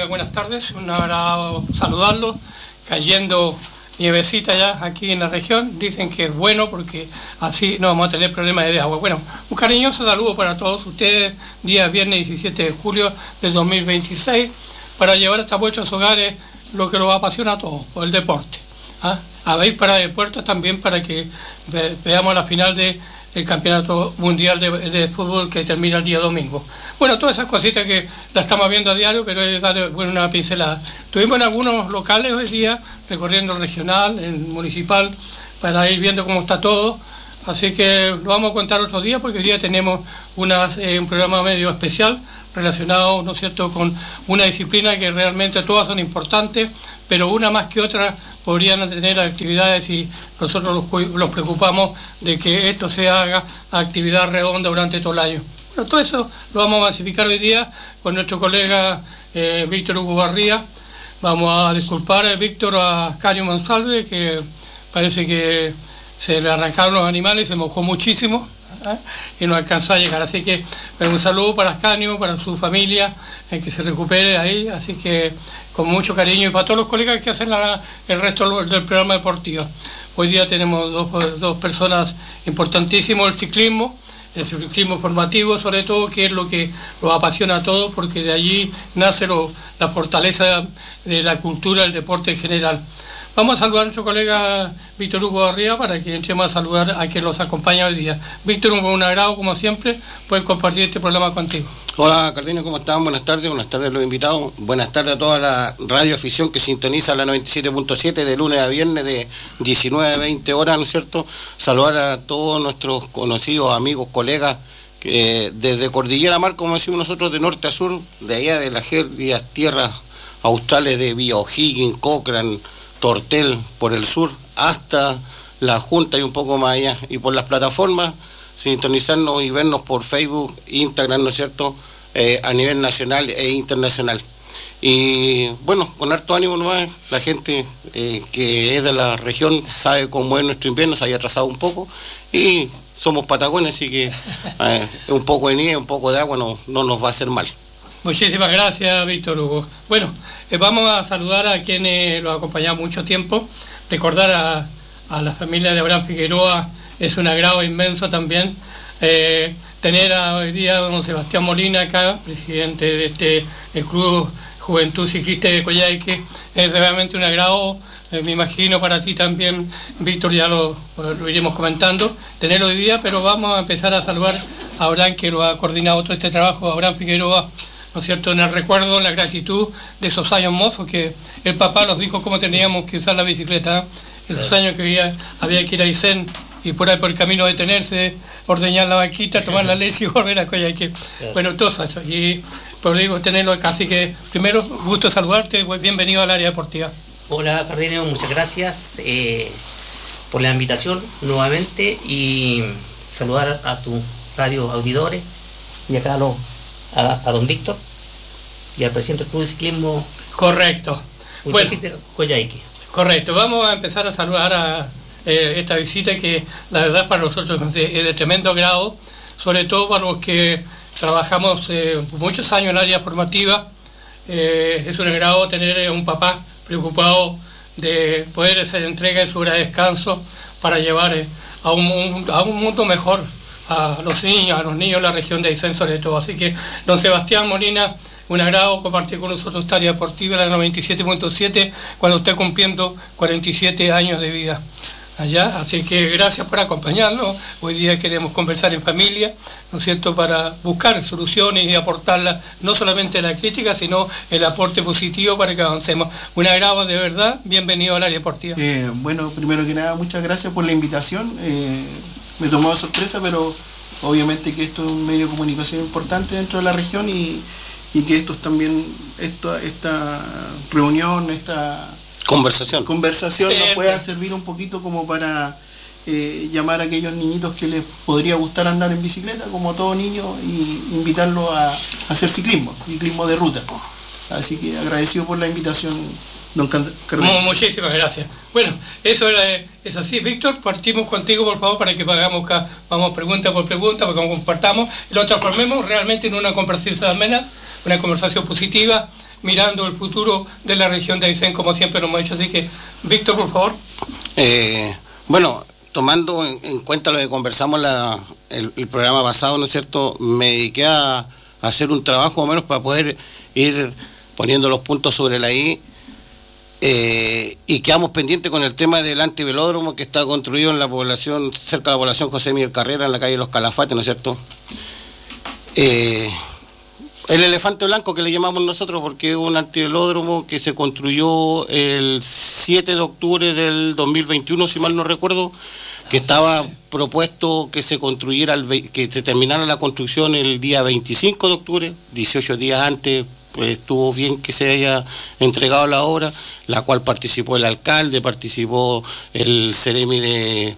colegas, buenas tardes. Un agrado saludarlos. Cayendo nievecita ya aquí en la región. Dicen que es bueno porque así no vamos a tener problemas de agua. Bueno, un cariñoso saludo para todos ustedes. Día viernes 17 de julio del 2026 para llevar hasta vuestros hogares lo que los apasiona a todos, el deporte. Habéis para de puertas también para que veamos la final del Campeonato Mundial de Fútbol que termina el día domingo. Bueno, todas esas cositas que la estamos viendo a diario, pero es dar una pincelada. Estuvimos en algunos locales hoy día, recorriendo el regional, el municipal, para ir viendo cómo está todo. Así que lo vamos a contar otro día, porque hoy día tenemos un programa medio especial relacionado, ¿no es cierto?, con una disciplina que realmente todas son importantes, pero una más que otra podrían tener actividades y nosotros los preocupamos de que esto se haga actividad redonda durante todo el año. Bueno, todo eso lo vamos a masificar hoy día con nuestro colega Víctor Hugo Barría. Vamos a disculpar a Víctor, a Ascanio Monsalve, que parece que se le arrancaron los animales, se mojó muchísimo y no alcanzó a llegar. Así que un saludo para Ascanio, para su familia, que se recupere ahí. Así que con mucho cariño y para todos los colegas que hacen el resto del programa deportivo. Hoy día tenemos dos personas importantísimas, el ciclismo formativo sobre todo, que es lo que los apasiona a todos, porque de allí nace la fortaleza de la cultura del deporte en general. Vamos a saludar a nuestro colega Víctor Hugo Barría para que entremos a saludar a quien los acompaña hoy día. Víctor, un agrado como siempre poder compartir este programa contigo. Hola Cardino, ¿cómo están? Buenas tardes a los invitados, buenas tardes a toda la radioafición que sintoniza la 97.7 de lunes a viernes de 19 a 20 horas, ¿no es cierto? Saludar a todos nuestros conocidos, amigos, colegas, que desde Cordillera Mar, como decimos nosotros, de norte a sur, de allá de las tierras australes de Villa O'Higgins, Cochrane, Tortel, por el sur, hasta la Junta y un poco más allá, y por las plataformas, sintonizarnos y vernos por Facebook, Instagram, ¿no es cierto?, a nivel nacional e internacional. Y bueno, con harto ánimo nomás, la gente que es de la región sabe cómo es nuestro invierno, se había atrasado un poco, y somos patagones, así que un poco de nieve, un poco de agua no nos va a hacer mal. Muchísimas gracias, Víctor Hugo. Bueno, vamos a saludar a quienes lo han acompañado mucho tiempo. Recordar a la familia de Abraham Figueroa es un agrado inmenso también. Tener hoy día a don Sebastián Molina acá, presidente de el Club Juventud Ciclista de Coyhaique, es realmente un agrado. Me imagino para ti también, Víctor, ya lo iremos comentando, tenerlo hoy día, pero vamos a empezar a saludar a Abraham, que lo ha coordinado todo este trabajo, Abraham Figueroa, ¿no es cierto?, en el recuerdo, en la gratitud de esos años mozos que el papá nos dijo cómo teníamos que usar la bicicleta, esos años que había que ir a Aysén y por ahí por el camino detenerse, ordeñar la vaquita, tomar la leche y volver a Coyhaique. Bueno, todo eso. Y por digo, tenerlo acá. Así que primero, gusto saludarte, bienvenido al área deportiva. Hola Cardinio, muchas gracias por la invitación nuevamente y saludar a tu radio auditores y acá a don Víctor y al presidente del Club de Ciclismo. Correcto. Bueno, Coyhaique. Correcto, vamos a empezar a saludar a esta visita que la verdad para nosotros es de tremendo grado, sobre todo para los que trabajamos muchos años en el área formativa. Es un agrado tener un papá preocupado de poder hacer entrega de su hora de descanso para llevar a un mundo mejor a los niños de la región de Aysén sobre todo. Así que, don Sebastián Molina, un agrado compartir con nosotros esta área deportiva, la 97.7, cuando esté cumpliendo 47 años de vida allá. Así que gracias por acompañarnos. Hoy día queremos conversar en familia, ¿no es cierto?, para buscar soluciones y aportarlas, no solamente la crítica, sino el aporte positivo para que avancemos. Un agrado de verdad, bienvenido al área deportiva. Bueno, primero que nada, muchas gracias por la invitación. Me tomó de sorpresa, pero obviamente que esto es un medio de comunicación importante dentro de la región y que esto también, esta reunión, esta conversación nos pueda servir un poquito como para llamar a aquellos niñitos que les podría gustar andar en bicicleta, como todo niño, y invitarlos a hacer ciclismo de ruta. Así que agradecido por la invitación, don Carlos. Muchísimas gracias. Bueno, es así. Víctor, partimos contigo, por favor, para que vamos pregunta por pregunta, para que compartamos y lo transformemos realmente en una conversación amena, una conversación positiva, mirando el futuro de la región de Aysén, como siempre lo hemos hecho. Así que, Víctor, por favor. Bueno, tomando en cuenta lo que conversamos el programa pasado, ¿no es cierto?, me dediqué a hacer un trabajo más o menos para poder ir poniendo los puntos sobre la I, y quedamos pendientes con el tema del antivelódromo que está construido en la población, cerca de la población José Miguel Carrera, en la calle Los Calafates, ¿no es cierto? El elefante blanco que le llamamos nosotros, porque es un antivelódromo que se construyó el 7 de octubre del 2021, si mal no recuerdo, que estaba propuesto que se construyera, que se terminara la construcción el día 25 de octubre, 18 días antes. Pues estuvo bien que se haya entregado la obra, la cual participó el alcalde, participó el Ceremi de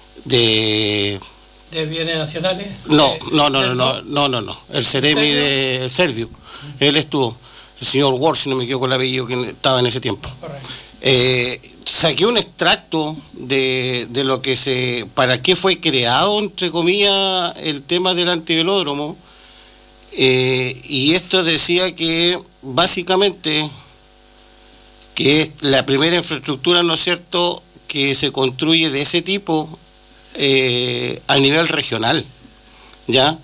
bienes nacionales. No, el Ceremi de Servio, él estuvo, el señor Ward, si no me equivoco el apellido, que estaba en ese tiempo. Saqué un extracto de lo que para qué fue creado, entre comillas, el tema del antivelódromo. Y esto decía que básicamente que es la primera infraestructura, ¿no es cierto?, que se construye de ese tipo a nivel regional, ¿ya?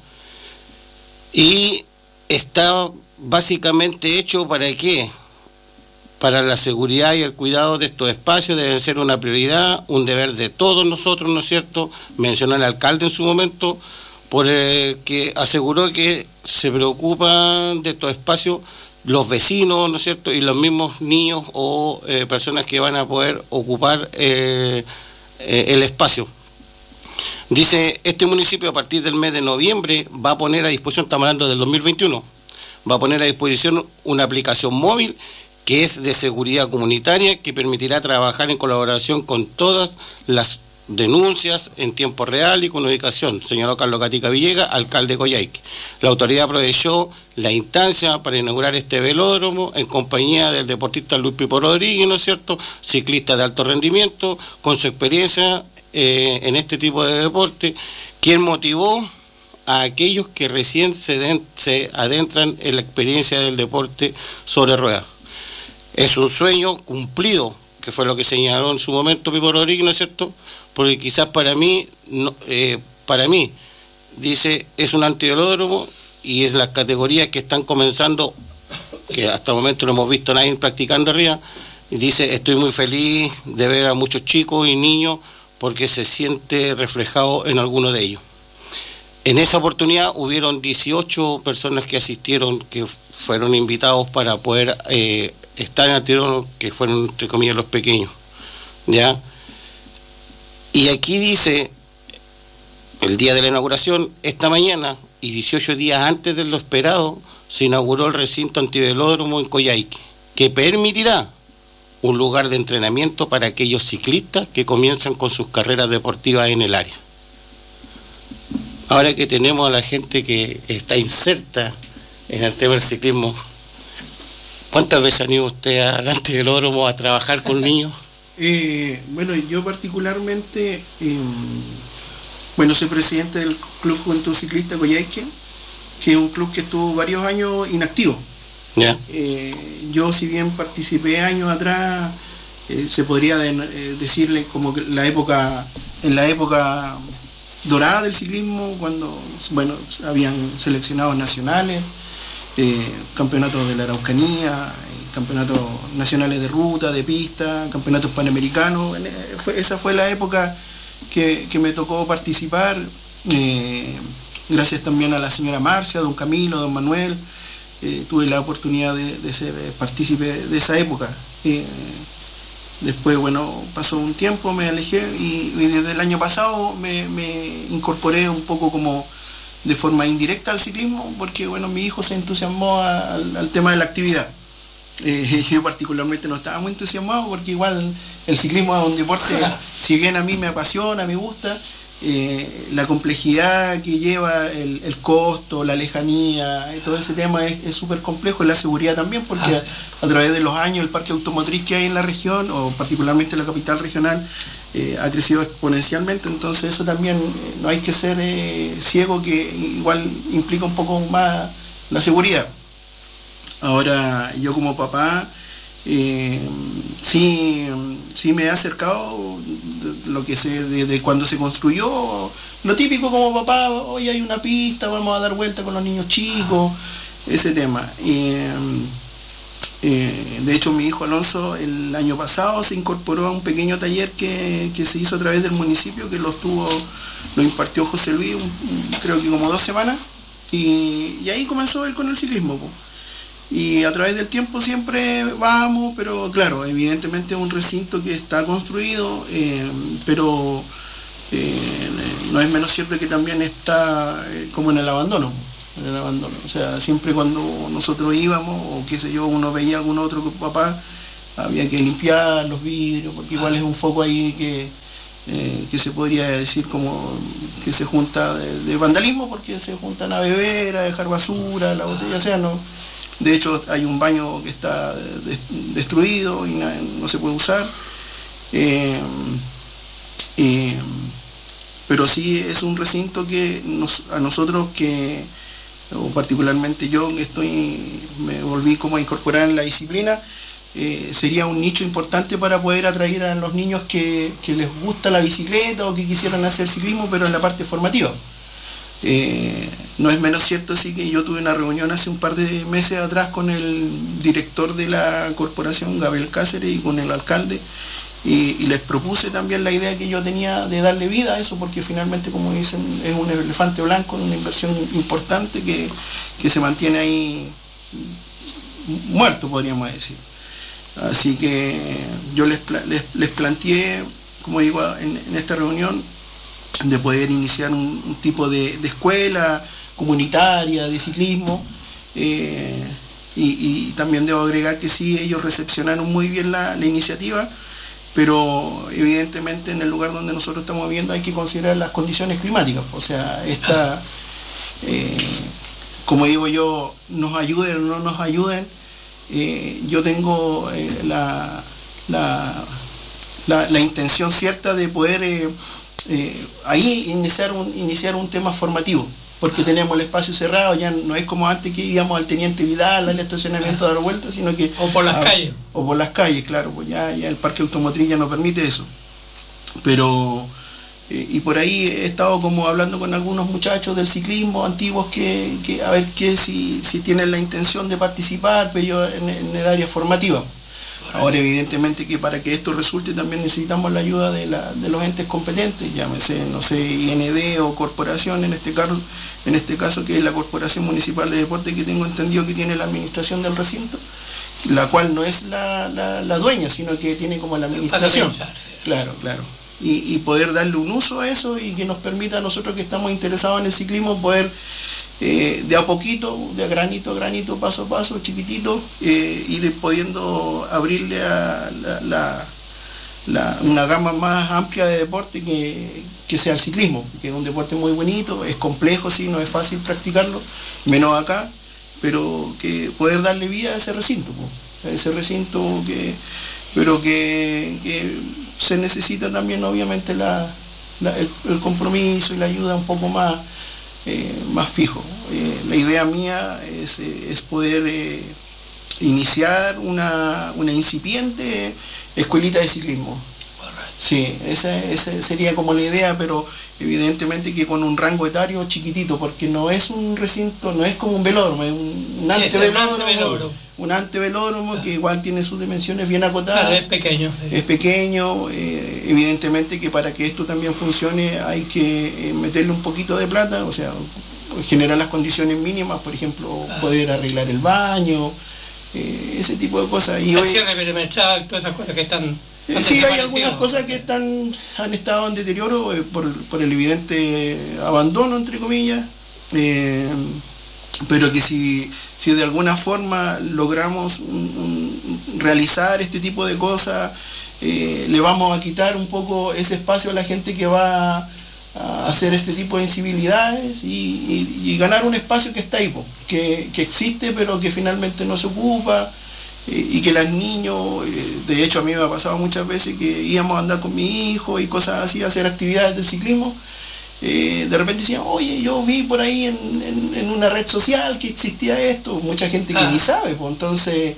Y está básicamente hecho ¿para qué? Para la seguridad y el cuidado de estos espacios. Deben ser una prioridad, un deber de todos nosotros, ¿no es cierto? Mencionó el alcalde en su momento, que aseguró que se preocupan de estos espacios los vecinos, ¿no es cierto?, y los mismos niños o personas que van a poder ocupar el espacio. Dice, este municipio a partir del mes de noviembre va a poner a disposición, estamos hablando del 2021, va a poner a disposición una aplicación móvil que es de seguridad comunitaria, que permitirá trabajar en colaboración con todas las denuncias en tiempo real y con ubicación, señaló Carlos Gatica Villegas, alcalde de Coyhaique. La autoridad aprovechó la instancia para inaugurar este velódromo en compañía del deportista Luis Pipo Rodríguez, ¿no es cierto?, ciclista de alto rendimiento, con su experiencia en este tipo de deporte, quien motivó a aquellos que recién se adentran en la experiencia del deporte sobre ruedas. Es un sueño cumplido, que fue lo que señaló en su momento Pipo Rodríguez, ¿no es cierto?, porque quizás para mí, dice, es un antivelódromo y es las categorías que están comenzando, que hasta el momento no hemos visto a nadie practicando arriba, y dice, estoy muy feliz de ver a muchos chicos y niños porque se siente reflejado en alguno de ellos. En esa oportunidad hubieron 18 personas que asistieron, que fueron invitados para poder estar en antivelódromo, que fueron, entre comillas, los pequeños, ¿ya? Y aquí dice, el día de la inauguración, esta mañana y 18 días antes de lo esperado, se inauguró el recinto antivelódromo en Coyhaique, que permitirá un lugar de entrenamiento para aquellos ciclistas que comienzan con sus carreras deportivas en el área. Ahora que tenemos a la gente que está inserta en el tema del ciclismo, ¿cuántas veces han ido usted al antivelódromo a trabajar con niños? Bueno, yo particularmente, soy presidente del Club Juventud Ciclista Coyhaique, que es un club que estuvo varios años inactivo. Yeah. Yo, si bien participé años atrás, se podría decirle como que en la época dorada del ciclismo, cuando habían seleccionados nacionales, campeonatos de la Araucanía, campeonatos nacionales de ruta, de pista, campeonatos panamericanos. Esa fue la época que me tocó participar, gracias también a la señora Marcia, don Camilo, don Manuel. Tuve la oportunidad de ser partícipe de esa época. Después, pasó un tiempo, me alejé y desde el año pasado me incorporé un poco como de forma indirecta al ciclismo, porque mi hijo se entusiasmó al tema de la actividad. Yo particularmente no estaba muy entusiasmado, porque igual el ciclismo es un deporte, si bien a mí me apasiona, me gusta, la complejidad que lleva el costo, la lejanía, todo ese tema es súper complejo, y la seguridad también, porque a través de los años el parque automotriz que hay en la región, o particularmente en la capital regional, ha crecido exponencialmente. Entonces eso también no hay que ser ciego, que igual implica un poco más la seguridad. Ahora yo como papá sí me he acercado lo que sé desde cuando se construyó, lo típico como papá, hoy hay una pista, vamos a dar vuelta con los niños chicos, ese tema. De hecho mi hijo Alonso el año pasado se incorporó a un pequeño taller que se hizo a través del municipio, que lo impartió José Luis, creo que como 2 semanas, y ahí comenzó él con el ciclismo. Y a través del tiempo siempre vamos, pero claro, evidentemente es un recinto que está construido, pero no es menos cierto que también está como en el abandono. O sea, siempre cuando nosotros íbamos, o qué sé yo, uno veía algún otro papá, había que limpiar los vidrios, porque igual es un foco ahí que se podría decir como que se junta de vandalismo, porque se juntan a beber, a dejar basura, la botella, o sea, no. De hecho hay un baño que está destruido y no se puede usar. Pero sí es un recinto que a nosotros o particularmente yo que me volví como a incorporar en la disciplina, sería un nicho importante para poder atraer a los niños que les gusta la bicicleta o que quisieran hacer ciclismo, pero en la parte formativa. No es menos cierto, sí, que yo tuve una reunión hace un par de meses atrás con el director de la corporación, Gabriel Cáceres, y con el alcalde, y les propuse también la idea que yo tenía de darle vida a eso, porque finalmente, como dicen, es un elefante blanco, una inversión importante que se mantiene ahí muerto, podríamos decir. Así que yo les planteé, como digo, en esta reunión, de poder iniciar un tipo de escuela comunitaria de ciclismo, y también debo agregar que sí, ellos recepcionaron muy bien la iniciativa, pero evidentemente en el lugar donde nosotros estamos viviendo hay que considerar las condiciones climáticas. O sea, como digo yo, nos ayuden o no nos ayuden, yo tengo la intención cierta de poder ahí iniciar un tema formativo, porque tenemos el espacio cerrado, ya no es como antes que íbamos al Teniente Vidal, al estacionamiento a dar vueltas, sino que... O por las calles. O por las calles, claro, pues ya el parque automotriz ya no permite eso. Pero, y por ahí he estado como hablando con algunos muchachos del ciclismo antiguos que a ver si tienen la intención de participar, pero yo en el área formativa. Ahora evidentemente que para que esto resulte también necesitamos la ayuda de los entes competentes, llámese, no sé, IND o corporación, en este caso que es la Corporación Municipal de Deporte, que tengo entendido que tiene la administración del recinto, la cual no es la dueña, sino que tiene como la administración. Claro. Y poder darle un uso a eso y que nos permita a nosotros que estamos interesados en el ciclismo poder de a poquito, de granito a granito, paso a paso, chiquitito, ir pudiendo abrirle a una gama más amplia de deporte que sea el ciclismo, que es un deporte muy bonito, es complejo, sí, no es fácil practicarlo, menos acá, pero que poder darle vida a ese recinto, pero que se necesita también obviamente el compromiso y la ayuda un poco más fijo. La idea mía es poder iniciar una incipiente escuelita de ciclismo. Sí, esa sería como la idea, pero evidentemente que con un rango etario chiquitito, porque no es un recinto, no es como un velódromo, es un antevelódromo que igual tiene sus dimensiones bien acotadas. Claro, es pequeño. Es pequeño, evidentemente que para que esto también funcione hay que meterle un poquito de plata, o sea, generar las condiciones mínimas, por ejemplo, poder arreglar el baño, ese tipo de cosas. Y el cierre perimetral, todas esas cosas que están... Sí, hay algunas cosas que han estado en deterioro por el evidente abandono, entre comillas, pero que si de alguna forma logramos realizar este tipo de cosas, le vamos a quitar un poco ese espacio a la gente que va a hacer este tipo de incivilidades y ganar un espacio que está ahí, que existe pero que finalmente no se ocupa. Y que los niños, de hecho a mí me ha pasado muchas veces que íbamos a andar con mi hijo y cosas así, a hacer actividades del ciclismo, de repente decían, oye, yo vi por ahí en una red social que existía esto, mucha gente que ni sabe, pues entonces,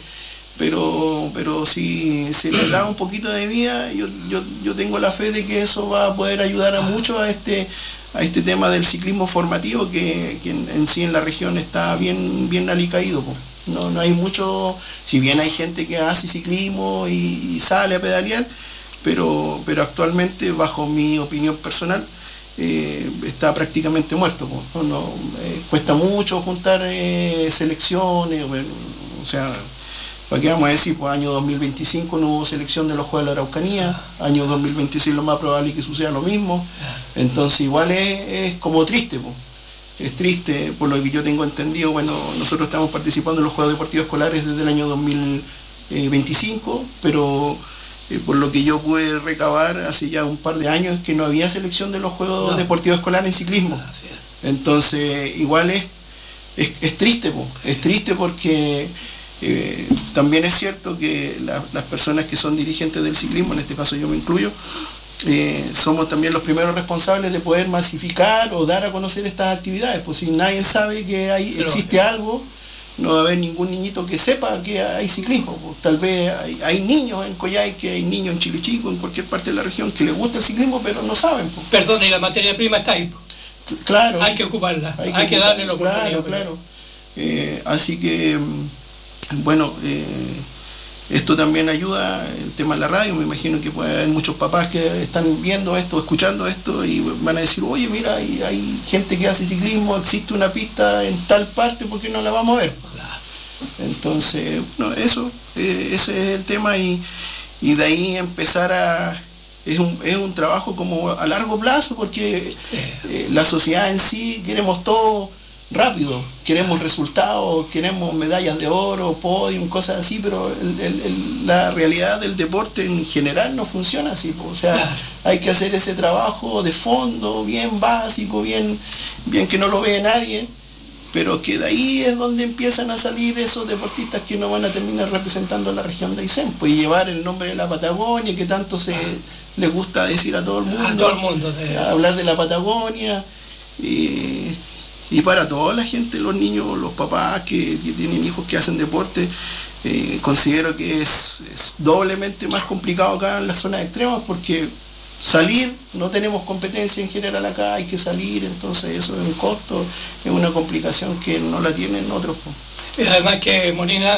pero si se le da un poquito de vida, yo tengo la fe de que eso va a poder ayudar a mucho a este tema del ciclismo formativo que en sí en la región está bien alicaído, pues. No hay mucho, si bien hay gente que hace ciclismo y sale a pedalear, pero actualmente, bajo mi opinión personal, está prácticamente muerto. Cuesta mucho juntar selecciones, bueno, o sea, ¿para qué vamos a decir? Pues año 2025 no hubo selección de los Juegos de la Araucanía, año 2026 lo más probable es que suceda lo mismo, entonces igual es como triste, pues. Es triste, por lo que yo tengo entendido. Bueno, nosotros estamos participando en los Juegos Deportivos Escolares desde el año 2025, pero por lo que yo pude recabar hace ya un par de años, que no había selección de los Juegos Deportivos Escolares en ciclismo. Entonces, igual es triste, es triste porque también es cierto que las personas que son dirigentes del ciclismo, en este caso yo me incluyo, somos también los primeros responsables de poder masificar o dar a conocer estas actividades. Pues si nadie sabe que existe algo, no va a haber ningún niñito que sepa que hay ciclismo. Pues tal vez hay niños en Coyhaique, hay niños en Chilichico, en cualquier parte de la región que les gusta el ciclismo, pero no saben. Pues. Perdón, y la materia prima está ahí. Claro. Hay que ocuparla, hay que darle la oportunidad. Claro. Así que, bueno, esto también ayuda, el tema de la radio. Me imagino que puede haber muchos papás que están viendo esto, escuchando esto y van a decir, oye, mira, hay gente que hace ciclismo, existe una pista en tal parte, ¿por qué no la vamos a ver? Entonces, bueno, ese es el tema y de ahí empezar es un trabajo como a largo plazo, porque la sociedad en sí queremos todo rápido, queremos resultados, queremos medallas de oro, podium, cosas así, pero la realidad del deporte en general no funciona así. O sea, hay que hacer ese trabajo de fondo, bien básico, bien que no lo ve nadie, pero que de ahí es donde empiezan a salir esos deportistas que no van a terminar representando a la región de Aysén, pues llevar el nombre de la Patagonia, que tanto les gusta decir a todo el mundo. A todo el mundo. Hablar de la Patagonia. Y para toda la gente, los niños, los papás que tienen hijos que hacen deporte, considero que es doblemente más complicado acá en las zonas extremas, porque salir, no tenemos competencia en general acá, hay que salir, entonces eso es un costo, es una complicación que no la tienen otros. Además que, Molina,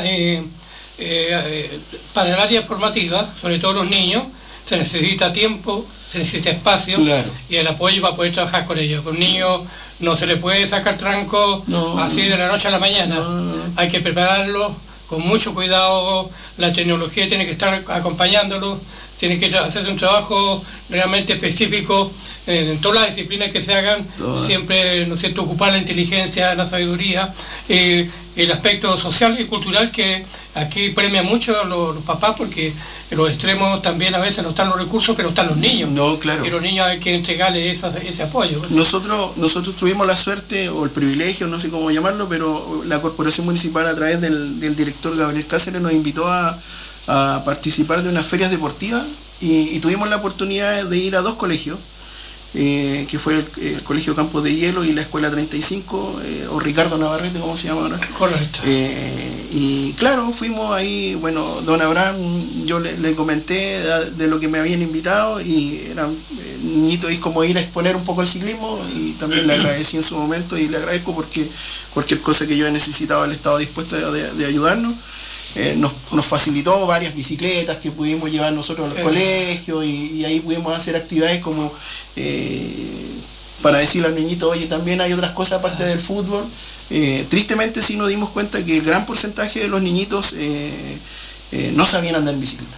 para el área formativa, sobre todo los niños, se necesita tiempo, se necesita espacio, claro, y el apoyo para poder trabajar con ellos. Con niños no se le puede sacar tranco así de la noche a la mañana. Hay que prepararlos con mucho cuidado, la tecnología tiene que estar acompañándolos, tiene que hacerse un trabajo realmente específico en todas las disciplinas que se hagan, siempre, ¿no es cierto?, ocupar la inteligencia, la sabiduría, el aspecto social y cultural que aquí premia mucho a los papás, porque en los extremos también a veces no están los recursos, pero están los niños. No, claro. Y los niños hay que entregarles ese apoyo. Nosotros tuvimos la suerte o el privilegio, no sé cómo llamarlo, pero la Corporación Municipal, a través del director Gabriel Cáceres, nos invitó a participar de unas ferias deportivas y tuvimos la oportunidad de ir a 2 colegios, que fue el Colegio Campos de Hielo y la Escuela 35, o Ricardo Navarrete, ¿cómo se llama ahora? Correcto. Y claro, fuimos ahí, bueno, don Abraham, yo le comenté de lo que me habían invitado, y era niñito, es como ir a exponer un poco el ciclismo, y también le agradecí en su momento, y le agradezco porque cualquier cosa que yo he necesitado, él estaba dispuesto de ayudarnos. Nos facilitó varias bicicletas que pudimos llevar nosotros al colegio, y ahí pudimos hacer actividades como para decirle al niñito, oye, también hay otras cosas aparte del fútbol. Tristemente sí nos dimos cuenta que el gran porcentaje de los niñitos no sabían andar en bicicleta.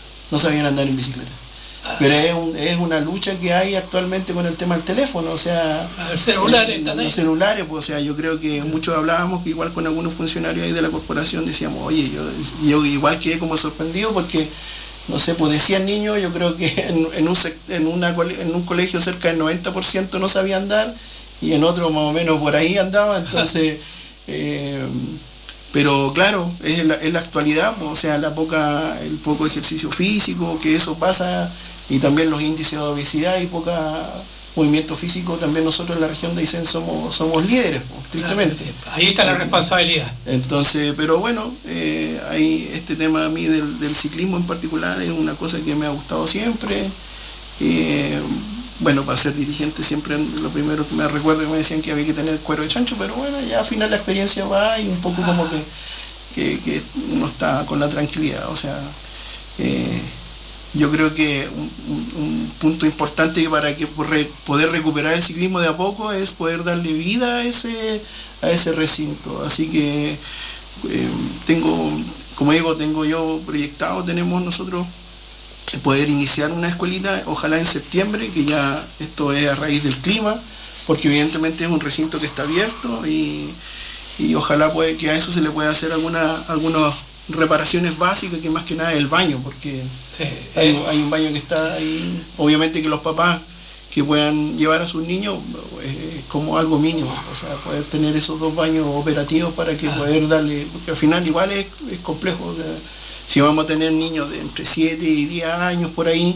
Pero es una lucha que hay actualmente con el tema del teléfono, o sea, los celulares, pues, o sea, yo creo que muchos hablábamos, que igual con algunos funcionarios ahí de la corporación decíamos, oye, yo igual quedé como sorprendido, porque, no sé, pues decían niños, yo creo que en un colegio cerca del 90% no sabía andar, y en otro más o menos por ahí andaba, entonces, pero claro, es la actualidad, o sea, el poco ejercicio físico, que eso pasa, y también los índices de obesidad y movimiento físico, también nosotros en la región de Aysén somos líderes, tristemente. Ahí está la responsabilidad. Entonces, pero bueno, hay este tema a mí del ciclismo en particular, es una cosa que me ha gustado siempre. Bueno, para ser dirigente siempre lo primero que me recuerdo que me decían que había que tener cuero de chancho, pero bueno, ya al final la experiencia va y un poco como que uno está con la tranquilidad. O sea, yo creo que un punto importante para que poder recuperar el ciclismo de a poco es poder darle vida a ese recinto. Así que tengo yo proyectado, tenemos nosotros poder iniciar una escuelita, ojalá en septiembre, que ya esto es a raíz del clima, porque evidentemente es un recinto que está abierto y ojalá que a eso se le pueda hacer algunas reparaciones básicas, que más que nada el baño, porque hay un baño que está ahí, obviamente que los papás que puedan llevar a sus niños como algo mínimo, o sea, poder tener esos 2 baños operativos para que poder darle, porque al final igual es complejo, o sea, si vamos a tener niños de entre 7 y 10 años por ahí,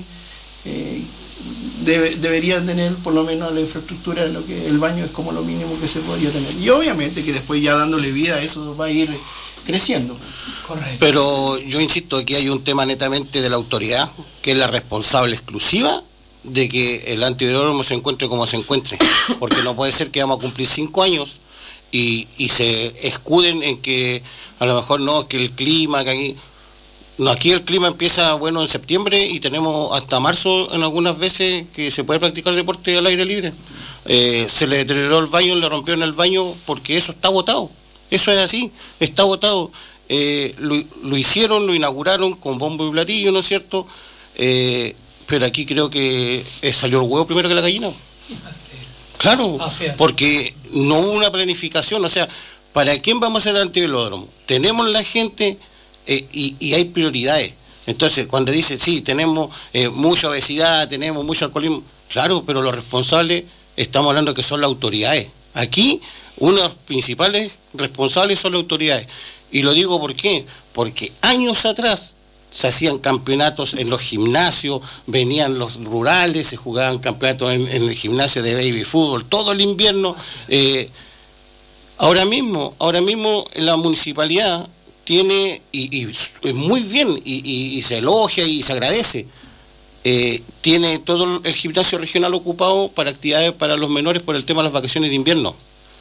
deberían tener por lo menos la infraestructura, lo que el baño es como lo mínimo que se podría tener. Y obviamente que después ya dándole vida a eso va a ir creciendo. Correcto. Pero yo insisto, aquí hay un tema netamente de la autoridad, que es la responsable exclusiva de que el antivelódromo se encuentre como se encuentre, porque no puede ser que vamos a cumplir 5 años y se escuden en que a lo mejor no, que el clima, que aquí... No, aquí el clima empieza bueno en septiembre y tenemos hasta marzo en algunas veces que se puede practicar deporte al aire libre. Se le deterioró el baño, le rompieron el baño porque eso está botado. Eso es así, está botado. Lo hicieron, lo inauguraron con bombo y platillo, ¿no es cierto? Pero aquí creo que salió el huevo primero que la gallina. Claro, porque no hubo una planificación. O sea, ¿para quién vamos a hacer el antivelódromo? Tenemos la gente... y hay prioridades. Entonces, cuando dice, sí, tenemos mucha obesidad, tenemos mucho alcoholismo, claro, pero los responsables, estamos hablando que son las autoridades. Aquí, uno de los principales responsables son las autoridades. Y lo digo ¿por qué? Porque años atrás se hacían campeonatos en los gimnasios, venían los rurales, se jugaban campeonatos en el gimnasio de baby fútbol, todo el invierno. Ahora mismo la municipalidad tiene, y muy bien, y se elogia y se agradece, tiene todo el gimnasio regional ocupado para actividades para los menores por el tema de las vacaciones de invierno.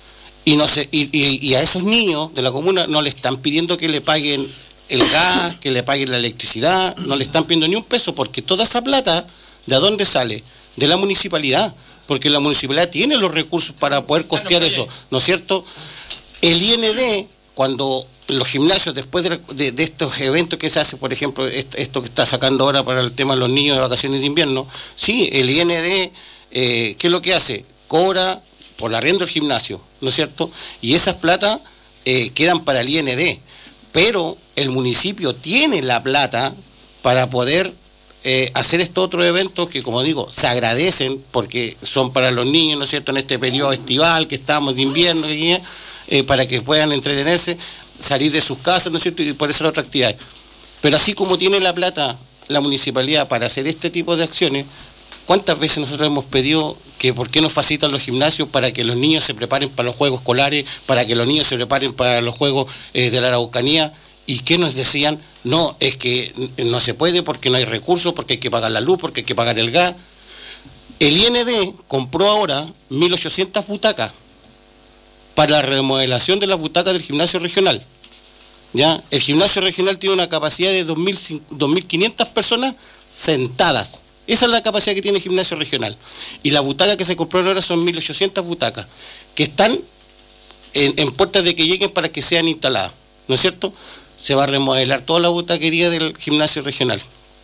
Y a esos niños de la comuna no le están pidiendo que le paguen el gas, que le paguen la electricidad, no le están pidiendo ni un peso, porque toda esa plata, ¿de dónde sale? De la municipalidad, porque la municipalidad tiene los recursos para poder costear eso, ¿no es cierto? El IND, cuando los gimnasios, después de estos eventos que se hace, por ejemplo, esto que está sacando ahora para el tema de los niños de vacaciones de invierno, sí, el IND, ¿qué es lo que hace? Cobra por la arriendo del gimnasio, ¿no es cierto? Y esas platas quedan para el IND, pero el municipio tiene la plata para poder hacer estos otros eventos que, como digo, se agradecen porque son para los niños, ¿no es cierto?, en este periodo estival que estamos de invierno, para que puedan entretenerse, salir de sus casas, ¿no es cierto?, y poder hacer otras actividades. Pero así como tiene la plata la municipalidad para hacer este tipo de acciones, ¿cuántas veces nosotros hemos pedido que por qué nos facilitan los gimnasios para que los niños se preparen para los juegos escolares, para que los niños se preparen para los juegos de la Araucanía? ¿Y qué nos decían? No, es que no se puede porque no hay recursos, porque hay que pagar la luz, porque hay que pagar el gas. El IND compró ahora 1.800 butacas para la remodelación de las butacas del gimnasio regional. ¿Ya? El gimnasio regional tiene una capacidad de 2.500 personas sentadas. Esa es la capacidad que tiene el gimnasio regional. Y las butacas que se compraron ahora son 1.800 butacas, que están en puertas de que lleguen para que sean instaladas. ¿No es cierto? Se va a remodelar toda la butaquería del gimnasio regional.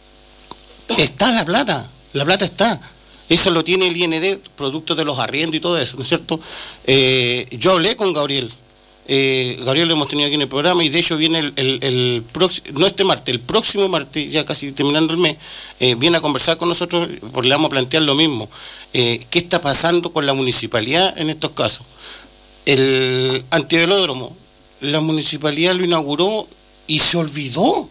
Está la plata está. Eso lo tiene el IND, producto de los arriendos y todo eso, ¿no es cierto? Yo hablé con Gabriel. Gabriel lo hemos tenido aquí en el programa y de hecho viene el próximo, no este martes, el próximo martes, ya casi terminando el mes, viene a conversar con nosotros porque le vamos a plantear lo mismo. ¿Qué está pasando con la municipalidad en estos casos? El antivelódromo, la municipalidad lo inauguró y se olvidó.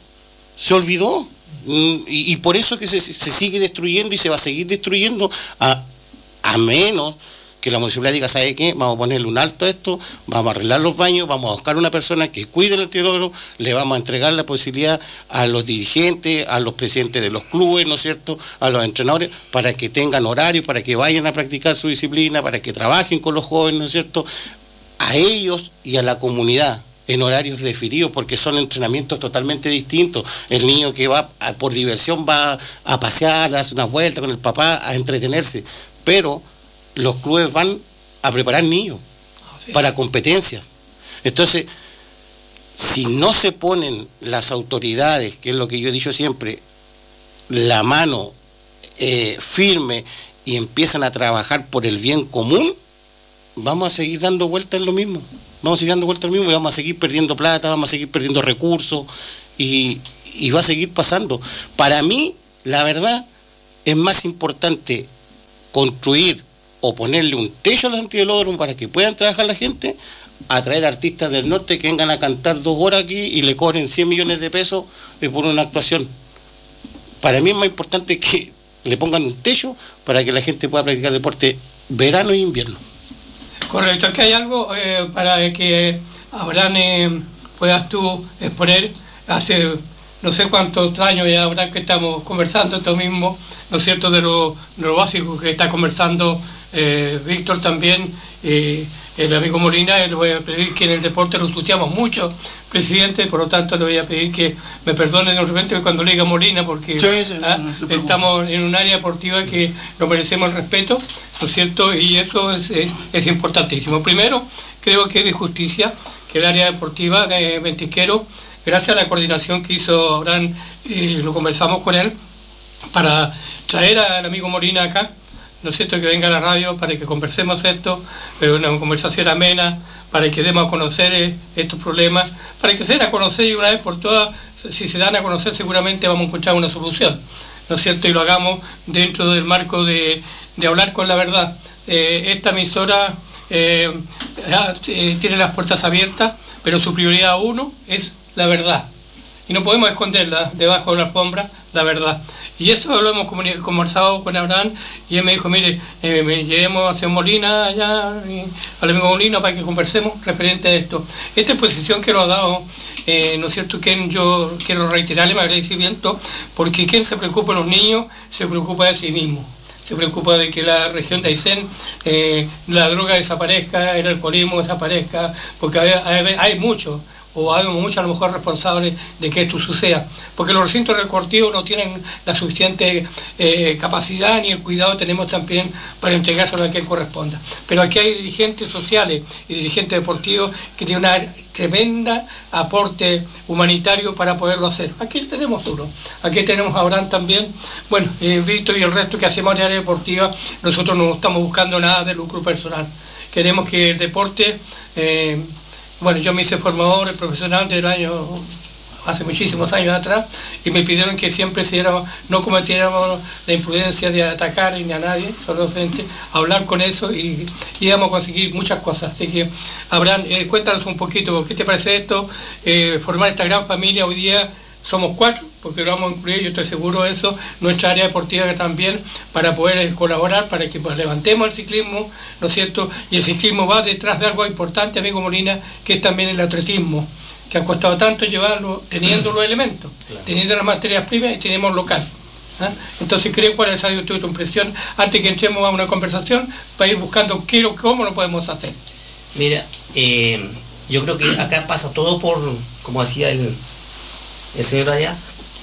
Y por eso que se sigue destruyendo y se va a seguir destruyendo a a menos que la municipalidad diga, ¿sabe qué? Vamos a ponerle un alto a esto, vamos a arreglar los baños, vamos a buscar una persona que cuide el antiolor, le vamos a entregar la posibilidad a los dirigentes, a los presidentes de los clubes, ¿no es cierto?, a los entrenadores, para que tengan horario, para que vayan a practicar su disciplina, para que trabajen con los jóvenes, ¿no es cierto?, a ellos y a la comunidad en horarios definidos, porque son entrenamientos totalmente distintos. El niño que va por diversión va a pasear, a darse unas vueltas con el papá, a entretenerse, pero los clubes van a preparar niños para competencias. Entonces, si no se ponen las autoridades, que es lo que yo he dicho siempre, la mano firme y empiezan a trabajar por el bien común, vamos a seguir dando vueltas en lo mismo. Vamos a seguir dando vueltas en lo mismo y vamos a seguir perdiendo plata, vamos a seguir perdiendo recursos y va a seguir pasando. Para mí, la verdad, es más importante construir o ponerle un techo al antivelódromo para que puedan trabajar la gente, a traer artistas del norte que vengan a cantar 2 horas aquí y le cobren 100 millones de pesos por una actuación. Para mí es más importante que le pongan un techo para que la gente pueda practicar deporte verano e invierno. Correcto, es que hay algo para que Abraham puedas tú exponer. Hace no sé cuántos años ya, Abraham, que estamos conversando esto mismo, ¿no es cierto?, de lo básico que está conversando Víctor también, el amigo Molina. Le voy a pedir que en el deporte lo ensuciamos mucho, presidente, por lo tanto le voy a pedir que me perdone de repente cuando le diga Molina, porque estamos en un área deportiva que nos merecemos el respeto, ¿no es cierto?, y eso es importantísimo. Primero, creo que es de justicia que el área deportiva de Ventisquero, gracias a la coordinación que hizo Abraham, lo conversamos con él, para traer al amigo Molina acá, ¿no es cierto?, que venga a la radio para que conversemos esto, una conversación amena, para que demos a conocer estos problemas, para que se den a conocer, y una vez por todas, si se dan a conocer, seguramente vamos a encontrar una solución, ¿no es cierto?, y lo hagamos dentro del marco de hablar con la verdad. Esta emisora tiene las puertas abiertas, pero su prioridad 1 es la verdad, y no podemos esconderla debajo de la alfombra, la verdad. Y eso lo hemos conversado con Abraham, y él me dijo, mire, llevemos hacia Molina allá, al amigo Molina, para que conversemos referente a esto. Esta exposición que lo ha dado, ¿no es cierto?, que yo quiero reiterarle mi agradecimiento, porque quien se preocupa de los niños se preocupa de sí mismo. Se preocupa de que la región de Aysén, la droga desaparezca, el alcoholismo desaparezca, porque hay muchos, o hay muchos a lo mejor responsables de que esto suceda, porque los recintos deportivos no tienen la suficiente capacidad ni el cuidado tenemos también para entregárselo a quien corresponda. Pero aquí hay dirigentes sociales y dirigentes deportivos que tienen una tremenda aporte humanitario para poderlo hacer. Aquí tenemos uno, aquí tenemos a Abraham también. Bueno, Víctor y el resto que hacemos en el área deportiva, nosotros no estamos buscando nada de lucro personal. Queremos que el deporte, bueno, yo me hice formador profesional hace muchísimos años atrás, y me pidieron que siempre no cometiéramos la imprudencia de atacar ni a nadie, solamente hablar con eso y íbamos a conseguir muchas cosas. Así que, Abraham, cuéntanos un poquito, ¿qué te parece esto? Formar esta gran familia, hoy día somos 4, porque lo vamos a incluir, yo estoy seguro de eso, nuestra área deportiva también, para poder colaborar, para que pues, levantemos el ciclismo, ¿no es cierto? Y el ciclismo va detrás de algo importante, amigo Molina, que es también el atletismo, que ha costado tanto llevarlo, teniendo los elementos, claro, teniendo las materias primas y tenemos local. Entonces creo cuál ha sido tu impresión antes que entremos a una conversación para ir buscando cómo lo podemos hacer. Mira, yo creo que acá pasa todo por, como decía el señor allá,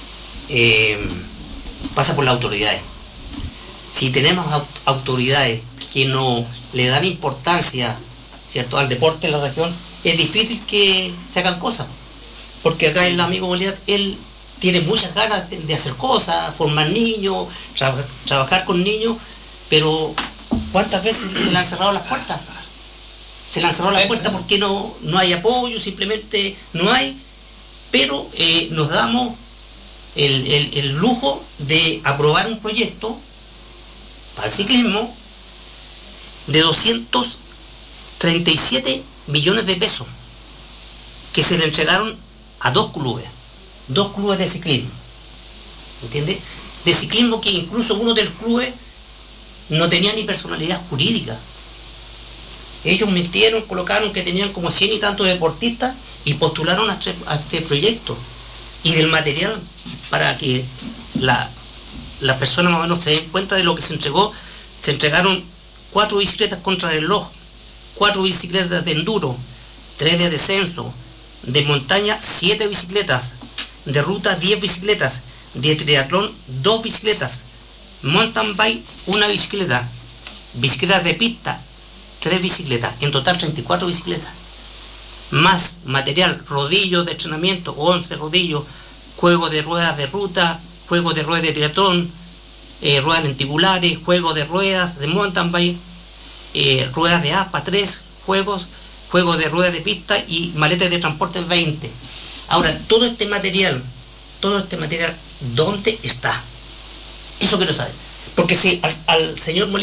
pasa por las autoridades. Si tenemos autoridades que no le dan importancia, ¿cierto?, al deporte en la región, es difícil que se hagan cosas, porque acá el amigo Goliat, él tiene muchas ganas de hacer cosas, formar niños, trabajar con niños, pero ¿cuántas veces se le han cerrado las puertas? Se le han cerrado las puertas porque no hay apoyo, simplemente no hay, pero nos damos el lujo de aprobar un proyecto para el ciclismo de 237 millones de pesos que se le entregaron a dos clubes de ciclismo, ¿entiendes? De ciclismo, que incluso uno de los clubes no tenía ni personalidad jurídica. Ellos mintieron, colocaron que tenían como 100 y tantos deportistas y postularon a este proyecto. Y del material, para que las personas más o menos se den cuenta de lo que se entregó, se entregaron 4 bicicletas contrarreloj, 4 bicicletas de enduro, 3 de descenso, de montaña 7 bicicletas, de ruta 10 bicicletas, de triatlón 2 bicicletas, mountain bike 1 bicicleta, bicicletas de pista 3 bicicletas, en total 34 bicicletas, más material, rodillos de entrenamiento, 11 rodillos, juego de ruedas de ruta, juego de ruedas de triatlón, ruedas lenticulares, juego de ruedas de mountain bike, ruedas de ASPA 3, juego de ruedas de pista y maletas de transporte 20. Ahora, todo este material, ¿dónde está? Eso quiero saber. Porque si al señor Molina